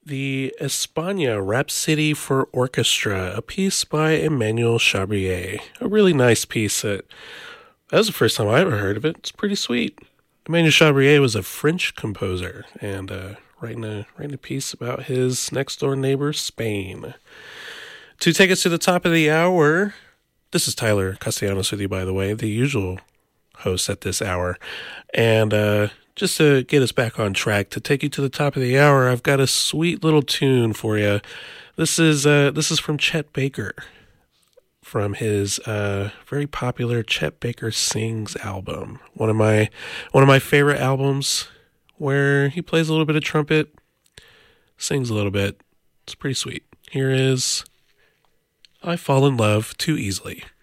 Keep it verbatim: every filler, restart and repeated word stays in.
The España Rhapsody for Orchestra, a piece by Emmanuel Chabrier. A really nice piece that, that was the first time I ever heard of it. It's pretty sweet. Emmanuel Chabrier was a French composer and uh, writing, a, writing a piece about his next door neighbor, Spain. To take us to the top of the hour, this is Tyler Castellanos with you, by the way, the usual host at this hour. And uh, just to get us back on track, to take you to the top of the hour, I've got a sweet little tune for you. This is uh, this is from Chet Baker, from his uh, very popular Chet Baker Sings album. One of my one of my favorite albums, where he plays a little bit of trumpet, sings a little bit. It's pretty sweet. Here is I Fall in Love Too Easily.